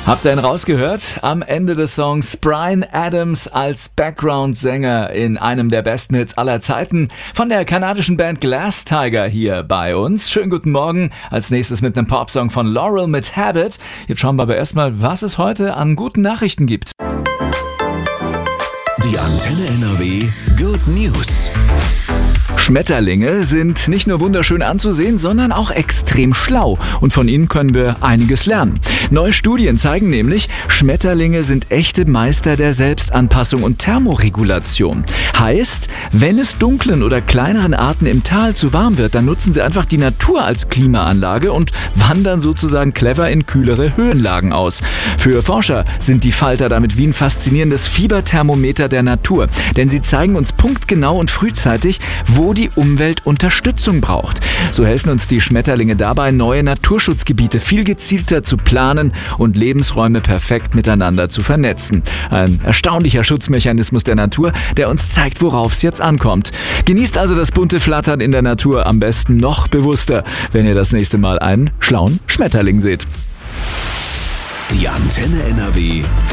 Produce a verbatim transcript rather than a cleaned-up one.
Habt ihr ihn rausgehört? Am Ende des Songs Bryan Adams als Background-Sänger in einem der besten Hits aller Zeiten von der kanadischen Band Glass Tiger hier bei uns. Schönen guten Morgen. Als nächstes mit einem Popsong von Laurel mit Habit. Jetzt schauen wir aber erstmal, was es heute an guten Nachrichten gibt. Die Antenne N R W Good News. Schmetterlinge sind nicht nur wunderschön anzusehen, sondern auch extrem schlau. Und von ihnen können wir einiges lernen. Neue Studien zeigen nämlich, Schmetterlinge sind echte Meister der Selbstanpassung und Thermoregulation. Heißt, wenn es dunklen oder kleineren Arten im Tal zu warm wird, dann nutzen sie einfach die Natur als Klimaanlage und wandern sozusagen clever in kühlere Höhenlagen aus. Für Forscher sind die Falter damit wie ein faszinierendes Fieberthermometer der Natur. Denn sie zeigen uns punktgenau und frühzeitig, wo die Umwelt Unterstützung braucht. So helfen uns die Schmetterlinge dabei, neue Naturschutzgebiete viel gezielter zu planen und Lebensräume perfekt miteinander zu vernetzen. Ein erstaunlicher Schutzmechanismus der Natur, der uns zeigt, worauf es jetzt ankommt. Genießt also das bunte Flattern in der Natur am besten noch bewusster, wenn ihr das nächste Mal einen schlauen Schmetterling seht. Die Antenne N R W